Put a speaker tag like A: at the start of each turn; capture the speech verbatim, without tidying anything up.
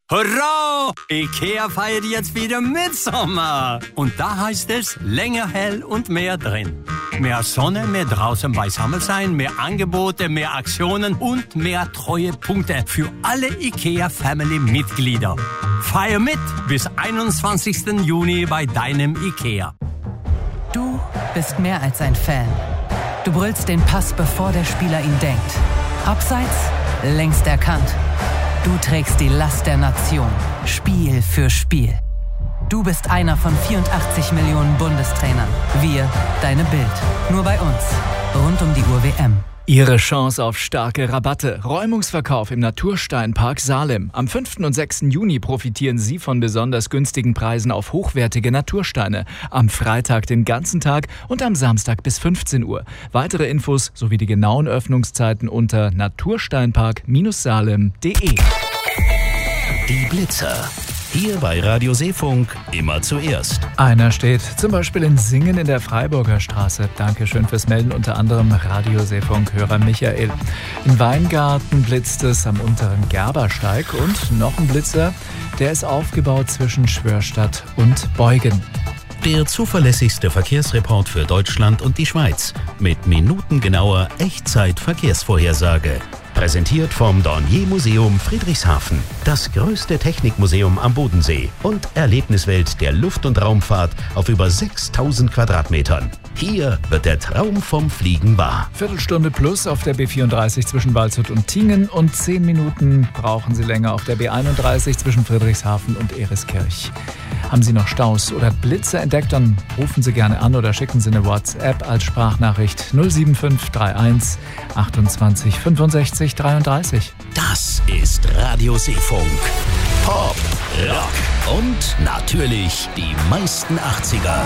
A: Hurra! IKEA feiert jetzt wieder Mitsommer. Und da heißt es länger hell und mehr drin. Mehr Sonne, mehr draußen beisammen sein, mehr Angebote, mehr Aktionen und mehr Treuepunkte für alle IKEA-Family-Mitglieder. Feier mit bis einundzwanzigsten Juni bei deinem IKEA.
B: Du bist mehr als ein Fan. Du brüllst den Pass, bevor der Spieler ihn denkt. Abseits, längst erkannt. Du trägst die Last der Nation, Spiel für Spiel. Du bist einer von vierundachtzig Millionen Bundestrainern. Wir, deine Bild. Nur bei uns. Rund um die Uhr W M.
C: Ihre Chance auf starke Rabatte. Räumungsverkauf im Natursteinpark Salem. Am fünften und sechsten Juni profitieren Sie von besonders günstigen Preisen auf hochwertige Natursteine. Am Freitag den ganzen Tag und am Samstag bis fünfzehn Uhr. Weitere Infos sowie die genauen Öffnungszeiten unter natursteinpark salem punkt de.
D: Die Blitzer. Hier bei Radio Seefunk immer zuerst.
C: Einer steht zum Beispiel in Singen in der Freiburger Straße. Dankeschön fürs Melden, unter anderem Radio Seefunk-Hörer Michael. In Weingarten blitzt es am unteren Gerbersteig und noch ein Blitzer, der ist aufgebaut zwischen Schwörstadt und Beugen.
D: Der zuverlässigste Verkehrsreport für Deutschland und die Schweiz mit minutengenauer Echtzeit-Verkehrsvorhersage. Präsentiert vom Dornier Museum Friedrichshafen, das größte Technikmuseum am Bodensee und Erlebniswelt der Luft- und Raumfahrt auf über sechstausend Quadratmetern. Hier wird der Traum vom Fliegen wahr.
C: Viertelstunde plus auf der B vierunddreißig zwischen Waldshut und Tingen und zehn Minuten brauchen Sie länger auf der B einunddreißig zwischen Friedrichshafen und Ereskirch. Haben Sie noch Staus oder Blitze entdeckt, dann rufen Sie gerne an oder schicken Sie eine WhatsApp als Sprachnachricht null sieben fünf drei eins achtundzwanzig fünfundsechzig dreiunddreißig.
D: Das ist Radio Seefunk. Pop, Rock und natürlich die meisten achtziger.